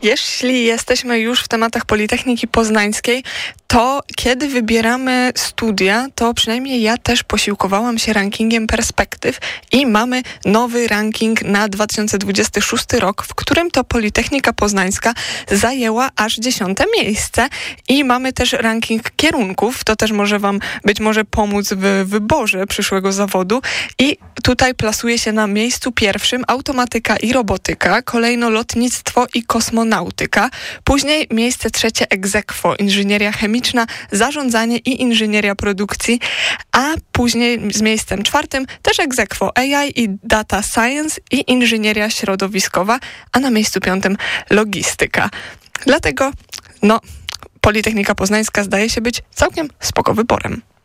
Jeśli jesteśmy już w tematach Politechniki Poznańskiej, to kiedy wybieramy studia, to przynajmniej ja też posiłkowałam się rankingiem perspektyw i mamy nowy ranking na 2026 rok, w którym to Politechnika Poznańska zajęła aż 10. miejsce i mamy też ranking kierunków, to też może wam być może pomóc w wyborze przyszłego zawodu i tutaj plasuje się na miejscu pierwszym automatyka i robotyka, kolejno lotnictwo i kosmonautyka, później miejsce trzecie ex aequo, inżynieria chemiczna, zarządzanie i inżynieria produkcji, a później z miejscem czwartym też ex aequo AI i data science i inżynieria środowiskowa, a na miejscu piątym logistyka. Dlatego, Politechnika Poznańska zdaje się być całkiem spoko wyborem.